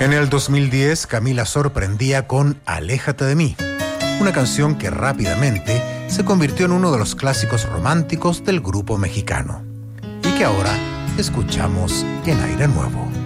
En el 2010, Camila sorprendía con Aléjate de mí, una canción que rápidamente se convirtió en uno de los clásicos románticos del grupo mexicano y que ahora escuchamos en Aire Nuevo.